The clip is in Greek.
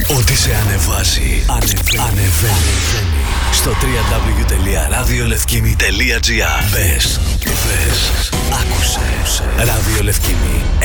Ό,τι σε ανεβάζει, ανεβαίνει. Στο www.radiolefkimi.gr. Μπες, άκουσε. Ράδιο Λευκήμη.